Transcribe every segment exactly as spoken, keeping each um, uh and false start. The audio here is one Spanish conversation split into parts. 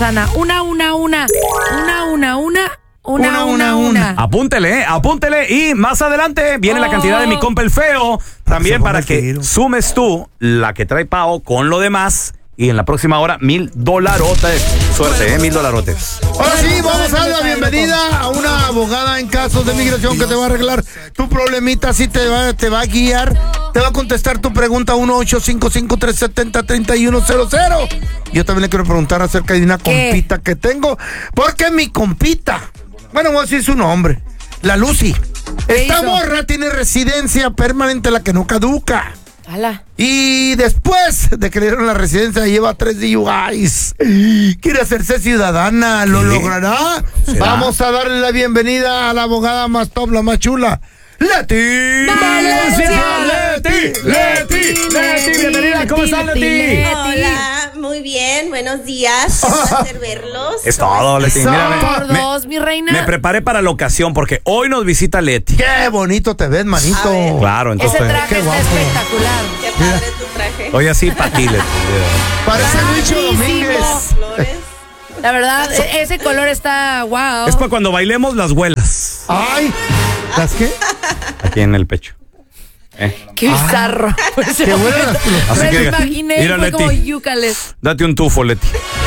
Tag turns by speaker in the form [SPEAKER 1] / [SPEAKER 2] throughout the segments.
[SPEAKER 1] Ana, una, una, una, una, una, una, una, una, una.
[SPEAKER 2] Apúntele, eh, apúntele. Y más adelante viene oh. la cantidad de mi compa el feo. También para que feo. sumes tú la que trae Pao con lo demás. Y en la próxima hora, mil dolarotes. Suerte, ¿eh? Mil dolarotes.
[SPEAKER 3] Ahora sí, vamos a dar la bienvenida a una abogada en casos de migración que te va a arreglar tu problemita. Sí, te va, te va a guiar. Te va a contestar tu pregunta uno ocho cinco cinco, tres siete cero, tres uno cero cero. Yo también le quiero preguntar acerca de una ¿Qué? compita que tengo. Porque mi compita, bueno, voy a decir su nombre, la Lucy. Esta morra tiene residencia permanente, la que no caduca.
[SPEAKER 1] Ala.
[SPEAKER 3] Y después de que le dieron la residencia, lleva tres D U Is. Quiere hacerse ciudadana. ¿Lo ¿Sí? logrará? ¿Será? Vamos a darle la bienvenida a la abogada más top, la más chula, Leti Valencia.
[SPEAKER 2] Leti, Leti, Leti, bienvenida. ¿Cómo estás, Leti?
[SPEAKER 4] Hola, muy bien, buenos días. Un placer verlos.
[SPEAKER 2] Es todo, Leti. Mira,
[SPEAKER 1] por
[SPEAKER 2] me,
[SPEAKER 1] dos, mi reina.
[SPEAKER 2] Me preparé para la ocasión porque hoy nos visita Leti.
[SPEAKER 3] Qué bonito te ves, manito.
[SPEAKER 2] Claro, entonces.
[SPEAKER 1] Ese traje está espectacular.
[SPEAKER 4] Qué padre tu traje.
[SPEAKER 2] Oye, así para ti, Leti.
[SPEAKER 3] Parece Lucho Domínguez.
[SPEAKER 1] La verdad, ese color está wow.
[SPEAKER 2] Es para cuando bailemos las huelas.
[SPEAKER 3] Ay, ¿las qué?
[SPEAKER 2] Aquí en el pecho. Eh.
[SPEAKER 1] Qué bizarro. Ah, pues
[SPEAKER 3] qué bueno.
[SPEAKER 1] Me que, imaginé mira, fue Leti, como yúcales.
[SPEAKER 2] Date un tufo, Leti.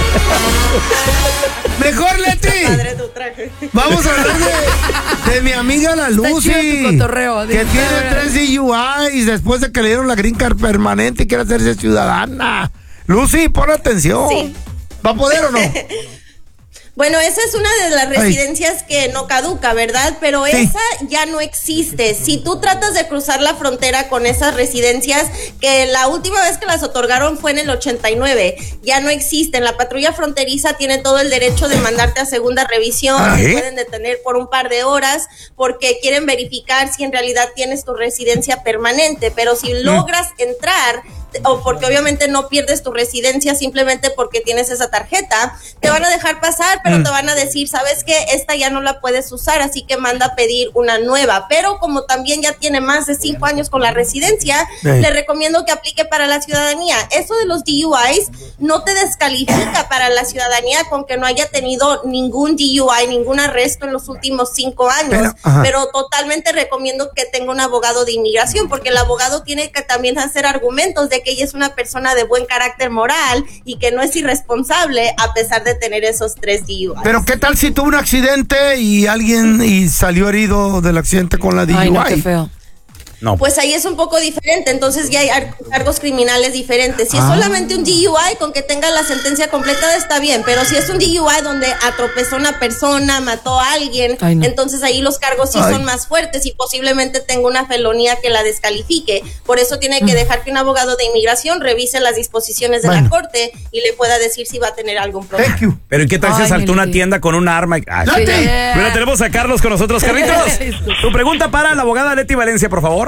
[SPEAKER 3] Mejor, Leti.
[SPEAKER 4] Padre tu traje.
[SPEAKER 3] Vamos a hablar de, de mi amiga la Lucy.
[SPEAKER 1] Cotorreo,
[SPEAKER 3] que tiene tres D U Is después de que le dieron la green card permanente y quiere hacerse ciudadana. Lucy, pon atención. Sí. ¿Va a poder o no?
[SPEAKER 4] Bueno, esa es una de las residencias Ay. que no caduca, ¿verdad? Pero sí. esa ya no existe. Si tú tratas de cruzar la frontera con esas residencias, que la última vez que las otorgaron fue en el ochenta y nueve, ya no existen. La patrulla fronteriza tiene todo el derecho de mandarte a segunda revisión, te pueden detener por un par de horas porque quieren verificar si en realidad tienes tu residencia permanente, pero si mm. logras entrar, o porque obviamente no pierdes tu residencia simplemente porque tienes esa tarjeta, te van a dejar pasar, pero mm. te van a decir, ¿sabes qué? Esta ya no la puedes usar, así que manda a pedir una nueva. Pero como también ya tiene más de cinco años con la residencia, sí. le recomiendo que aplique para la ciudadanía. Eso de los D U Is no te descalifica para la ciudadanía con que no haya tenido ningún D U I, ningún arresto en los últimos cinco años. Pero, pero totalmente recomiendo que tenga un abogado de inmigración, porque el abogado tiene que también hacer argumentos de que ella es una persona de buen carácter moral y que no es irresponsable a pesar de tener esos tres D U Is.
[SPEAKER 3] Pero ¿qué tal si tuvo un accidente y alguien y salió herido del accidente con la D U I?
[SPEAKER 1] Ay, no, qué feo.
[SPEAKER 2] No.
[SPEAKER 4] Pues ahí es un poco diferente, entonces ya hay cargos criminales diferentes. Si ah. es solamente un D U I, con que tenga la sentencia completa está bien, pero si es un D U I donde atropezó a una persona, mató a alguien, Ay, no. entonces ahí los cargos sí Ay. son más fuertes y posiblemente tenga una felonía que la descalifique. Por eso tiene que dejar que un abogado de inmigración revise las disposiciones de bueno. la corte y le pueda decir si va a tener algún problema.
[SPEAKER 2] Pero ¿en qué tal se saltó una tienda con un arma? Ay,
[SPEAKER 3] sí. yeah.
[SPEAKER 2] Bueno, tenemos a Carlos con nosotros. Carlitos, tu pregunta para la abogada Leti Valencia, por favor.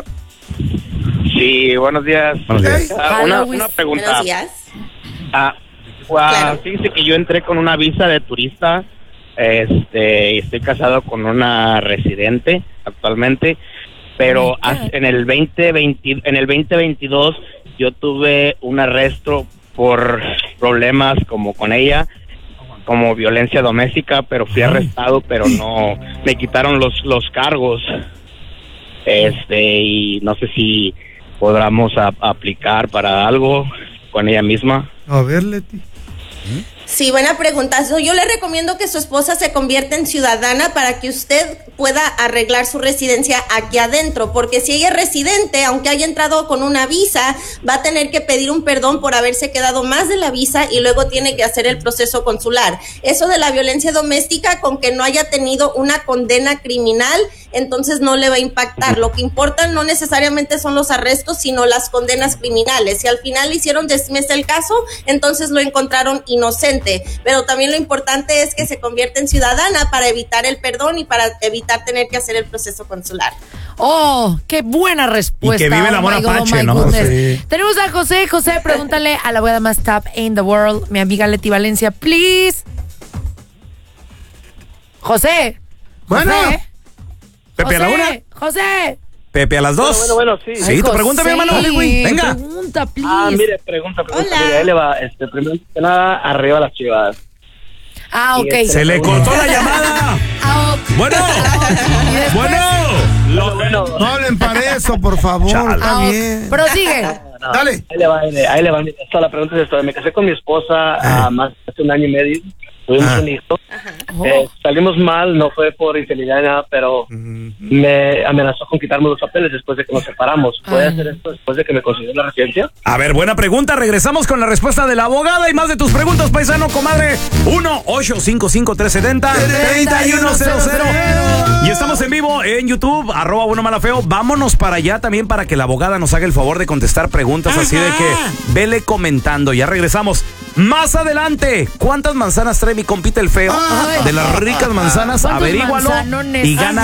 [SPEAKER 5] Sí, buenos días.
[SPEAKER 2] Buenos días.
[SPEAKER 5] Uh, una, una pregunta.
[SPEAKER 4] Buenos días.
[SPEAKER 5] Uh, uh, claro. Fíjese que yo entré con una visa de turista, este, y estoy casado con una residente actualmente, pero oh, en el veinte veinte, en el veinte veintidós yo tuve un arresto por problemas como con ella, como violencia doméstica, pero fui arrestado, pero no, me quitaron los los cargos. Este, y no sé si podamos a, aplicar para algo con ella misma.
[SPEAKER 3] A ver, Leti.
[SPEAKER 4] Sí, buena pregunta. Yo le recomiendo que su esposa se convierta en ciudadana para que usted pueda arreglar su residencia aquí adentro, porque si ella es residente, aunque haya entrado con una visa, va a tener que pedir un perdón por haberse quedado más de la visa y luego tiene que hacer el proceso consular. Eso de la violencia doméstica, con que no haya tenido una condena criminal, entonces no le va a impactar. Lo que importa no necesariamente son los arrestos, sino las condenas criminales. Si al final le hicieron dismiss el caso, entonces lo encontraron inocente. Pero también lo importante es que se convierta en ciudadana para evitar el perdón y para evitar tener que hacer el proceso consular.
[SPEAKER 1] Oh, qué buena respuesta.
[SPEAKER 2] Y que vive el amor
[SPEAKER 1] oh
[SPEAKER 2] apache,
[SPEAKER 1] God,
[SPEAKER 2] ¿no?
[SPEAKER 1] Oh sí. Tenemos a José. José, pregúntale a la abogada más top in the world, mi amiga Leti Valencia, please. José.
[SPEAKER 3] Bueno.
[SPEAKER 1] José.
[SPEAKER 2] Pepe, José, a la una.
[SPEAKER 1] José.
[SPEAKER 2] Pepe, a las dos.
[SPEAKER 5] Bueno, bueno, bueno, sí.
[SPEAKER 2] Sí, tu pregunta, mi hermano. Venga.
[SPEAKER 1] Pregunta, please.
[SPEAKER 5] Ah, mire, pregunta, pregunta.
[SPEAKER 4] Hola.
[SPEAKER 5] Mire, ahí le va. Este, primero que nada, arriba las Chivas.
[SPEAKER 1] Ah, ok.
[SPEAKER 2] Se le cortó la llamada.
[SPEAKER 1] Ah, ok.
[SPEAKER 2] Bueno, bueno.
[SPEAKER 5] Lo, bueno.
[SPEAKER 3] No hablen para eso, por favor.
[SPEAKER 2] Chale.
[SPEAKER 3] Está
[SPEAKER 1] Ah,
[SPEAKER 3] bien.
[SPEAKER 1] prosigue.
[SPEAKER 5] No,
[SPEAKER 3] Dale.
[SPEAKER 5] Ahí le va, ahí le, ahí le va. Mira, esta, la pregunta es esto. Me casé con mi esposa
[SPEAKER 3] Ah.
[SPEAKER 5] uh, más hace un año y medio. Tuvimos
[SPEAKER 3] Ah.
[SPEAKER 5] un hijo.
[SPEAKER 1] Oh.
[SPEAKER 5] Eh, salimos mal, no fue por infidelidad ni nada, pero me amenazó con quitarme los papeles después de que nos separamos. ¿Puede
[SPEAKER 1] Ay.
[SPEAKER 5] hacer esto después de que me consiguió la residencia?
[SPEAKER 2] A ver, buena pregunta. Regresamos con la respuesta de la abogada y más de tus preguntas, paisano, comadre. uno ocho cinco cinco tres siete cero tres uno cero cero. Y estamos en vivo en YouTube, arroba Bueno Mala Feo. Vámonos para allá también para que la abogada nos haga el favor de contestar preguntas. Así de que vele comentando. Ya regresamos. Más adelante, ¿cuántas manzanas trae mi compita el feo?
[SPEAKER 1] Ay.
[SPEAKER 2] De las ricas manzanas,
[SPEAKER 1] ¿Cuántos
[SPEAKER 2] averígualo
[SPEAKER 1] manzanones?
[SPEAKER 2] y gana